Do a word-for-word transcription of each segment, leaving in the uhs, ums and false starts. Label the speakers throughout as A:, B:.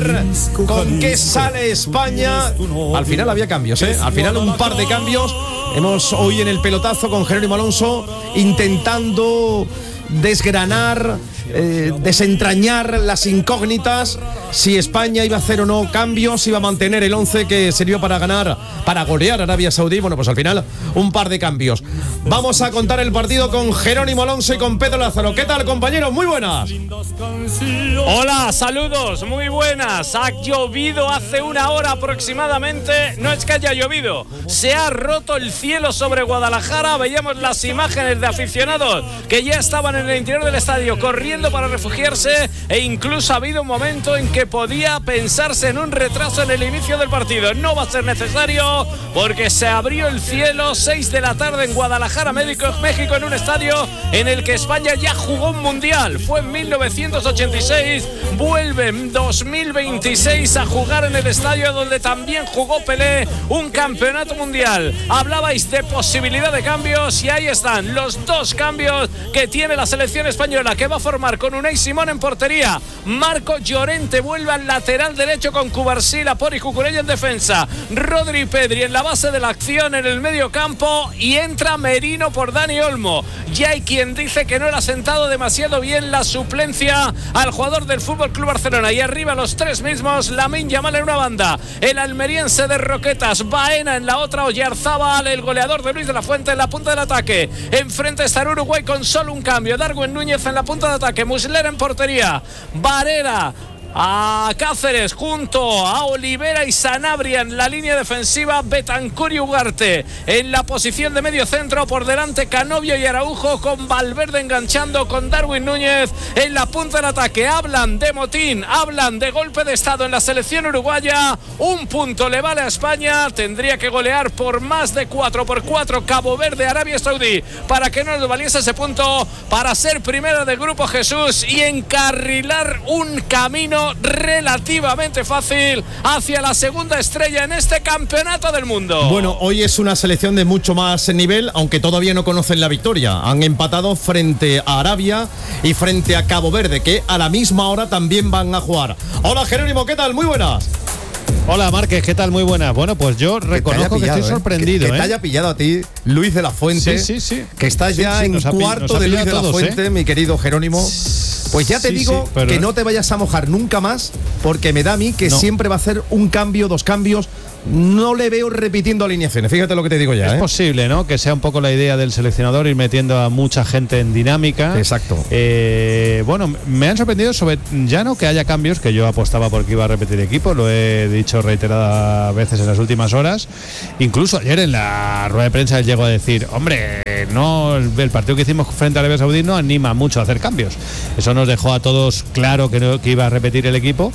A: ver con qué sale España. Al final había cambios, ¿eh? Al final un par de cambios. Hemos hoy en el pelotazo con Jerónimo Alonso intentando desgranar, eh, desentrañar las incógnitas, si España iba a hacer o no cambios, si iba a mantener el once que sirvió para ganar, para golear a Arabia Saudí. Bueno, pues al final un par de cambios. Vamos a contar el partido con Jerónimo Alonso y con Pedro Lázaro. ¿Qué tal, compañeros? Muy buenas.
B: Hola, saludos, muy buenas. Ha llovido hace una hora aproximadamente. No es que haya llovido, se ha roto el cielo sobre Guadalajara. Veíamos las imágenes de aficionados que ya estaban en el interior del estadio corriendo para refugiarse, e incluso ha habido un momento en que podía pensarse en un retraso en el inicio del partido. No va a ser necesario porque se abrió el cielo. Seis de la tarde en Guadalajara, México, en un estadio en el que España ya jugó un mundial. Fue en mil novecientos ochenta y seis, vuelve en dos mil veintiséis a jugar en el estadio donde también jugó Pelé un campeonato mundial. Hablabais de posibilidad de cambios y ahí están los dos cambios que tiene la selección española, que va a formar con Unai Simón en portería. Marco Llorente vuelve al lateral derecho con Cubarsí, Laporte y Cucurella en defensa. Rodri y Pedri en la base de la acción en el medio campo, y entra Merino por Dani Olmo. Ya hay quien dice que no le ha sentado demasiado bien la suplencia al jugador del F C Barcelona, y arriba los tres mismos, Lamine Yamal en una banda, el almeriense de Roquetas, Baena en la otra, Oyarzábal, el goleador de Luis de la Fuente en la punta del ataque. Enfrente está Uruguay con solo un cambio, Darwin Núñez en la punta de ataque, Muslera en portería, Varela a Cáceres junto a Olivera y Sanabria en la línea defensiva, Betancur y Ugarte en la posición de medio centro, por delante Canovio y Araujo, con Valverde enganchando con Darwin Núñez en la punta del ataque. Hablan de motín, hablan de golpe de estado en la selección uruguaya. Un punto le vale a España, tendría que golear por más de cuatro por cuatro Cabo Verde, Arabia Saudí, para que no le valiese ese punto, para ser primero de grupo, Jesús, y encarrilar un camino relativamente fácil hacia la segunda estrella en este campeonato del mundo.
A: Bueno, hoy es una selección de mucho más nivel, aunque todavía no conocen la victoria. Han empatado frente a Arabia y frente a Cabo Verde, que a la misma hora también van a jugar. Hola, Jerónimo, ¿qué tal? Muy buenas.
C: Hola, Márquez, ¿qué tal? Muy buenas. Bueno, pues yo reconozco que, pillado, que estoy sorprendido.
A: Que, que
C: ¿eh?
A: te haya pillado a ti Luis de la Fuente.
C: Sí, sí, sí.
A: Que estás
C: sí,
A: ya
C: sí,
A: en cuarto ha, de Luis de la todos, Fuente, ¿eh? Mi querido Jerónimo. Pues ya te sí, digo sí, pero... que no te vayas a mojar nunca más, porque me da a mí que no. siempre va a hacer un cambio, dos cambios. No le veo repitiendo alineaciones, fíjate lo que te digo ya.
C: Es
A: ¿eh?
C: posible, ¿no? Que sea un poco la idea del seleccionador, ir metiendo a mucha gente en dinámica.
A: Exacto.
C: Eh, bueno, me han sorprendido sobre ya no que haya cambios, que yo apostaba porque iba a repetir equipo, lo he dicho reiteradas veces en las últimas horas. Incluso ayer en la rueda de prensa él llegó a decir, hombre, no, el partido que hicimos frente a Arabia Saudí no anima mucho a hacer cambios. Eso nos dejó a todos claro que, no, que iba a repetir el equipo.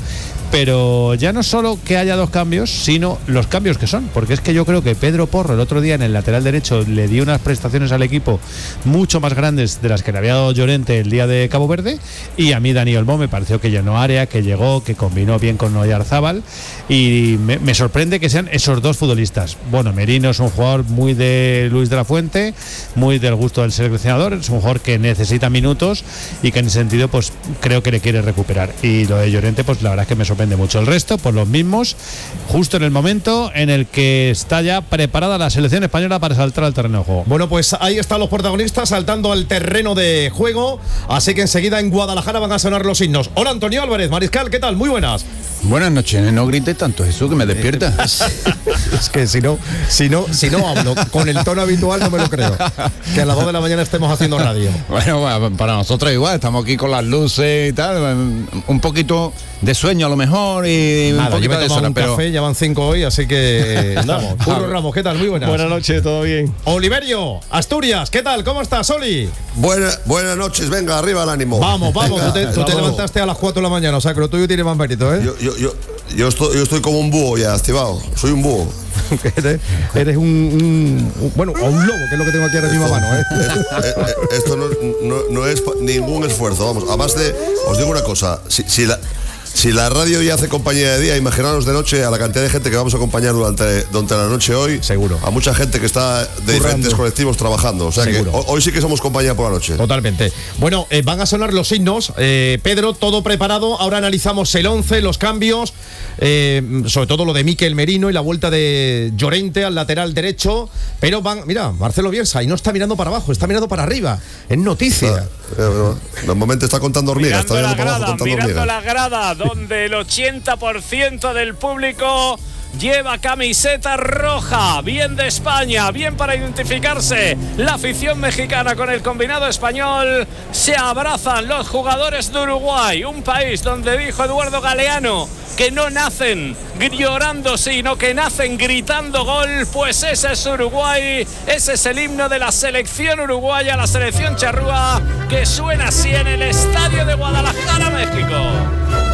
C: Pero ya no solo que haya dos cambios, sino los cambios que son, porque es que yo creo que Pedro Porro el otro día en el lateral derecho le dio unas prestaciones al equipo mucho más grandes de las que le había dado Llorente el día de Cabo Verde, y a mí Dani Olmo me pareció que llenó área, que llegó, que combinó bien con Oyarzábal, y me, me sorprende que sean esos dos futbolistas. Bueno, Merino es un jugador muy de Luis de la Fuente, muy del gusto del seleccionador, es un jugador que necesita minutos y que en ese sentido pues creo que le quiere recuperar, y lo de Llorente pues la verdad es que me sorprende mucho. El resto, pues los mismos, justo en el momento en el que está ya preparada la selección española para saltar al terreno de juego.
A: Bueno, pues ahí están los protagonistas saltando al terreno de juego, así que enseguida en Guadalajara van a sonar los himnos. Hola, Antonio Álvarez, Mariscal, ¿qué tal? Muy buenas.
D: Buenas noches, no grites tanto, Jesús, que me despierta.
A: Es que si no, si no, si no hablo con el tono habitual no me lo creo. Que a las dos de la mañana estemos haciendo radio.
D: Bueno, bueno, para nosotros igual, estamos aquí con las luces y tal, un poquito de sueño a lo mejor y
A: Nada,
D: un poquito
A: yo me he tomado
D: de
A: un
D: pero...
A: café, ya van cinco hoy, así que estamos. Curro Ramos, ¿qué tal? Muy buenas.
C: Buenas noches, todo bien.
A: Oliverio, Asturias, ¿qué tal? ¿Cómo estás, Oli?
E: Buena, buenas noches, venga, arriba el ánimo.
A: Vamos, vamos,
E: venga,
A: tú, te, tú
E: vamos.
A: te levantaste a las cuatro de la mañana, o sea, que lo tuyo tiene más mérito, ¿eh?
E: Yo, yo, yo, yo, estoy, yo estoy como un búho ya, activado, soy un búho.
A: eres, eres un, un, un, bueno, o un lobo, que es lo que tengo aquí ahora en mi mano, ¿eh?
E: Esto, esto no, no, no es ningún esfuerzo, vamos, además de, os digo una cosa, si, si la... Si la radio ya hace compañía de día, imaginaros de noche a la cantidad de gente que vamos a acompañar durante, durante la noche hoy.
A: Seguro.
E: A mucha gente que está de Currando. diferentes colectivos trabajando. O sea Seguro. que hoy sí que somos compañía por la noche.
A: Totalmente. Bueno, eh, van a sonar los himnos. Eh, Pedro, todo preparado. Ahora analizamos el once, los cambios. Eh, sobre todo lo de Mikel Merino y la vuelta de Llorente al lateral derecho. Pero van, mira, Marcelo Bielsa, y no está mirando para abajo, está mirando para arriba. Es noticia.
E: Ah, normalmente está contando hormigas.
B: Mirando
E: está
B: la
E: para
B: grada,
E: abajo,
B: mirando
E: hormigas.
B: la grada, donde el ochenta por ciento del público lleva camiseta roja. Bien de España, bien para identificarse. La afición mexicana con el combinado español. Se abrazan los jugadores de Uruguay, un país donde dijo Eduardo Galeano que no nacen llorando, sino que nacen gritando gol. Pues ese es Uruguay, ese es el himno de la selección uruguaya, la selección charrúa, que suena así en el estadio de Guadalajara, México.